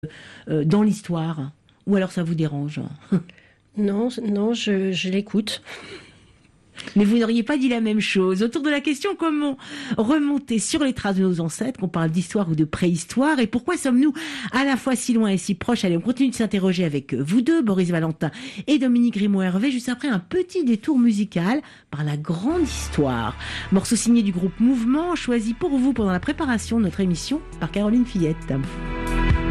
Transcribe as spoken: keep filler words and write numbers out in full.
euh, dans l'histoire? Ou alors ça vous dérange? Non, non, je, je l'écoute. Mais vous n'auriez pas dit la même chose. Autour de la question comment remonter sur les traces de nos ancêtres, qu'on parle d'histoire ou de préhistoire, et pourquoi sommes-nous à la fois si loin et si proches? Allez, on continue de s'interroger avec vous deux, Boris Valentin et Dominique Grimaud-Hervé, juste après un petit détour musical par la grande histoire. Morceau signé du groupe Mouvement, choisi pour vous pendant la préparation de notre émission par Caroline Fillette.